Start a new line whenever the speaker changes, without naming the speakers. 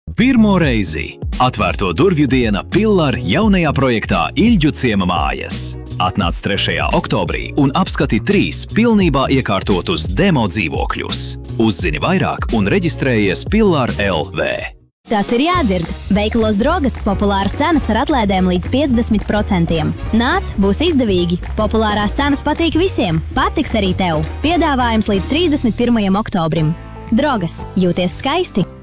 Pirmo reizi atvērto durvju diena Pillar jaunajā projektā Ilģu ciema mājas. Atnāc 3. oktobrī un apskati 3 pilnībā iekārtotus demo dzīvokļus. Uzzini vairāk un reģistrējies Pillar LV.
Tas ir jādzird. Veikalos Drogas populāras cenas ar atlaidēm līdz 50%. Nāc, būs izdevīgi. Populārās cenas patīk visiem. Patiks arī tev. Piedāvājums līdz 31. oktobrim. Drogas. Jūties skaisti!